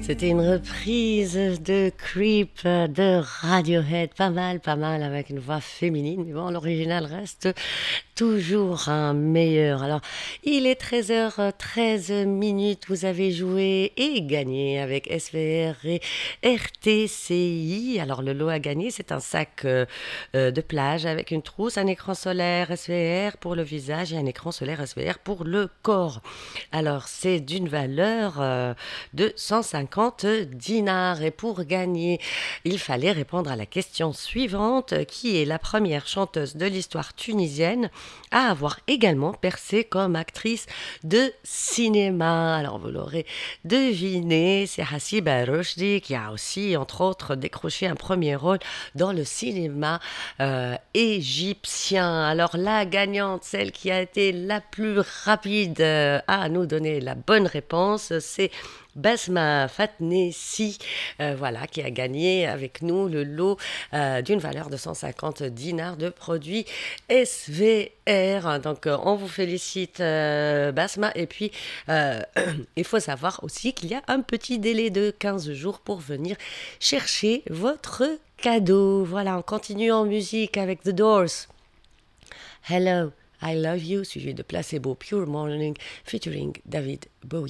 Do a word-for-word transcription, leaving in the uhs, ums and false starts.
C'était une reprise de Creep de Radiohead, pas mal, pas mal, avec une voix féminine, mais bon, l'original reste toujours un meilleur. Alors, il est treize heures treize minutes, vous avez joué et gagné avec S V R et R T C I. Alors, le lot à gagner, c'est un sac euh, euh, de plage avec une trousse, un écran solaire S V R pour le visage et un écran solaire S V R pour le corps. Alors, c'est d'une valeur euh, de cent cinquante dinars. Et pour gagner, il fallait répondre à la question suivante. Qui est la première chanteuse de l'histoire tunisienne à avoir également percé comme actrice de cinéma? Alors, vous l'aurez deviné, c'est Hassiba Rochdi qui a aussi, entre autres, décroché un premier rôle dans le cinéma euh, égyptien. Alors, la gagnante, celle qui a été la plus rapide euh, à nous donner la bonne réponse, c'est Basma Fatnessi, euh, voilà, qui a gagné avec nous le lot euh, d'une valeur de cent cinquante dinars de produits S V R. Donc, euh, on vous félicite, euh, Basma. Et puis, euh, il faut savoir aussi qu'il y a un petit délai de quinze jours pour venir chercher votre cadeau. Voilà, on continue en musique avec The Doors. Hello, I Love You, suivi de Placebo Pure Morning, featuring David Bowie.